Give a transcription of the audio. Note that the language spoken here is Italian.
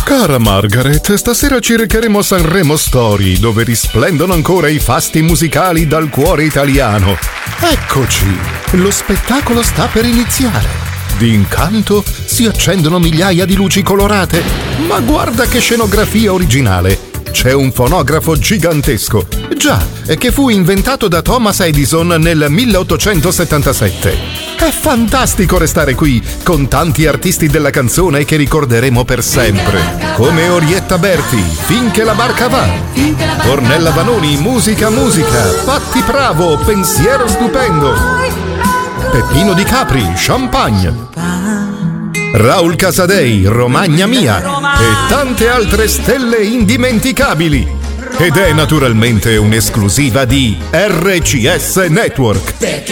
Cara Margaret, stasera ci recheremo a Sanremo Story, dove risplendono ancora i fasti musicali dal cuore italiano. Eccoci, lo spettacolo sta per iniziare. D'incanto si accendono migliaia di luci colorate, ma guarda che scenografia originale! C'è un fonografo gigantesco, già, che fu inventato da Thomas Edison nel 1877. È fantastico restare qui con tanti artisti della canzone che ricorderemo per sempre, come Orietta Berti, Finché la barca va, Ornella Vanoni, Musica, Patti Bravo, Pensiero stupendo, Peppino Di Capri, Champagne, Raul Casadei, Romagna mia e tante altre stelle indimenticabili. Ed è naturalmente un'esclusiva di RCS Network.